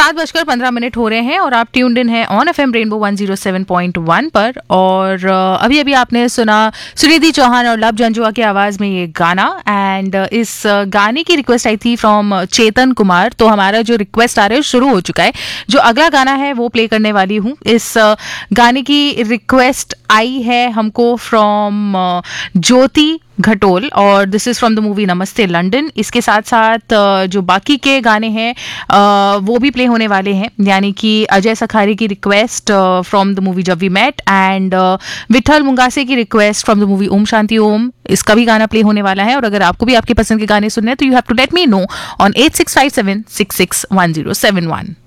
7:15 हो रहे हैं और आप ट्यून्ड इन हैं ऑन एफएम रेनबो 107.1 पर। और अभी अभी आपने सुना सुनिधि चौहान और लव जंजुआ की आवाज में ये गाना। एंड इस गाने की रिक्वेस्ट आई थी फ्रॉम चेतन कुमार। तो हमारा जो रिक्वेस्ट आ रहा है शुरू हो चुका है। जो अगला गाना है वो प्ले करने वाली हूँ। इस गाने की रिक्वेस्ट आई है हमको फ्रॉम ज्योति घटोल और this is from the movie नमस्ते लंदन। इसके साथ साथ जो बाकी के गाने हैं वो भी प्ले होने वाले हैं, यानी कि अजय सखारी की रिक्वेस्ट फ्रॉम द मूवी जब वी मेट एंड विठल मुंगासे की request from the movie Om Shanti Om. इसका भी गाना प्ले होने वाला है। और अगर आपको भी आपकी पसंद के गाने सुनने हैं तो you have to let me know on 8657661071।